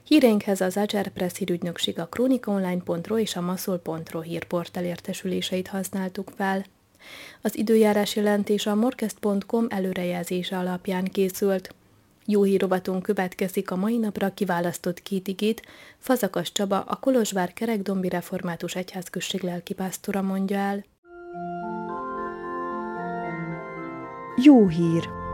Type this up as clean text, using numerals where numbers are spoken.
Híreinkhez az Ager Press hírügynökség, a kronikaonline.ro és a maszol.ro hírportál értesüléseit használtuk fel. Az időjárás jelentés a morkest.com előrejelzése alapján készült. Jó hírrovatunk következik a mai napra kiválasztott két igét. Fazakas Csaba, a Kolozsvár Kerekdombi Református Egyházközség lelkipásztora mondja el. Jó hír!